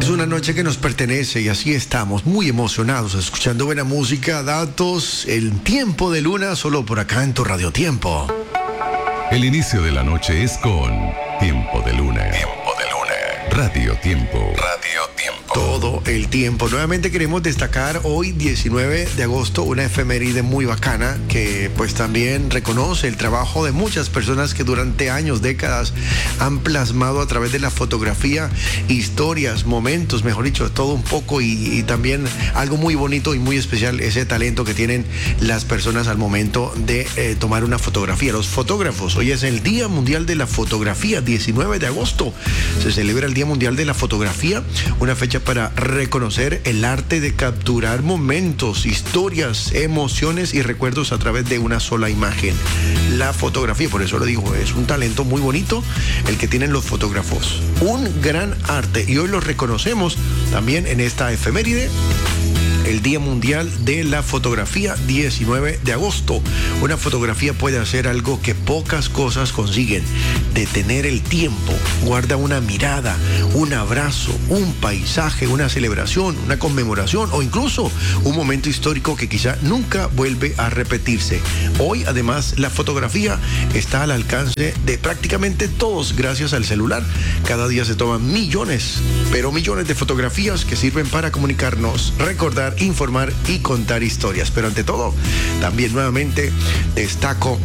Es una noche que nos pertenece y así estamos, muy emocionados, escuchando buena música, datos, el tiempo de luna, solo por acá en tu Radio Tiempo. El inicio de la noche es con Tiempo de Luna. Tiempo de Luna. Radio Tiempo. Radio Tiempo. Todo el tiempo. Nuevamente queremos destacar hoy, 19 de agosto, una efeméride muy bacana que pues también reconoce el trabajo de muchas personas que durante años, décadas han plasmado a través de la fotografía historias, momentos, mejor dicho, todo un poco y también algo muy bonito y muy especial, ese talento que tienen las personas al momento de tomar una fotografía. Los fotógrafos, hoy es el Día Mundial de la Fotografía, 19 de agosto. Se celebra el Día Mundial de la Fotografía, una fecha para reconocer el arte de capturar momentos, historias, emociones y recuerdos a través de una sola imagen. La fotografía, por eso lo digo, es un talento muy bonito el que tienen los fotógrafos. Un gran arte y hoy lo reconocemos también en esta efeméride. El Día Mundial de la Fotografía, 19 de agosto. Una fotografía puede hacer algo que pocas cosas consiguen: detener el tiempo. Guarda una mirada, un abrazo, un paisaje, una celebración, una conmemoración o incluso un momento histórico que quizá nunca vuelve a repetirse. Hoy, además, la fotografía está al alcance de prácticamente todos gracias al celular. Cada día se toman millones, pero millones de fotografías que sirven para comunicarnos, recordar, informar y contar historias. Pero ante todo, también nuevamente destaco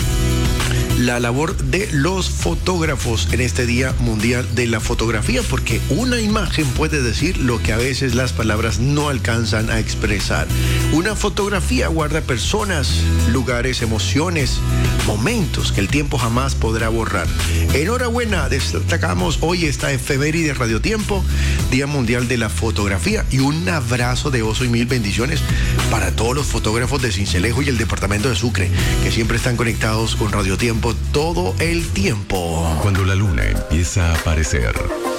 la labor de los fotógrafos en este Día Mundial de la Fotografía, porque una imagen puede decir lo que a veces las palabras no alcanzan a expresar. Una fotografía guarda personas, lugares, emociones, momentos que el tiempo jamás podrá borrar. Enhorabuena, destacamos hoy esta efeméride Radio Tiempo, Día Mundial de la Fotografía, y un abrazo de oso y mil bendiciones para todos los fotógrafos de Sincelejo y el departamento de Sucre, que siempre están conectados con Radio Tiempo todo el tiempo. Cuando la luna empieza a aparecer,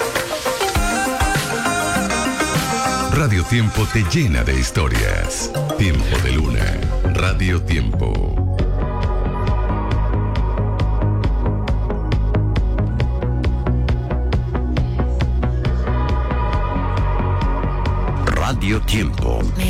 Radio Tiempo te llena de historias. Tiempo de Luna. Radio Tiempo. Radio Tiempo.